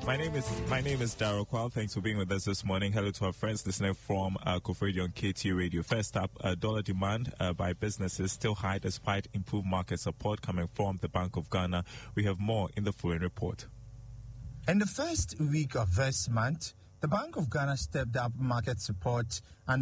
My name is Daryl Kwal. Thanks for being with us this morning. Hello to our friends listening from Kof Radio and KT Radio. First up, dollar demand by businesses still high despite improved market support coming from the Bank of Ghana. We have more in the following report. In the first week of this month, the Bank of Ghana stepped up market support and